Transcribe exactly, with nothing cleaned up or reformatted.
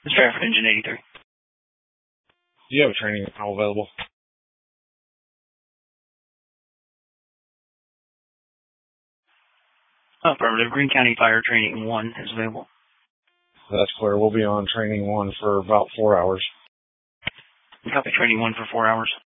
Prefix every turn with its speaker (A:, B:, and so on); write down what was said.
A: Stratford Engine eighty-three.
B: Do you have a training call available?
A: Affirmative. Greene County Fire Training one is available.
B: That's clear. We'll be on training one for about four hours.
A: Copy. Training one for four hours.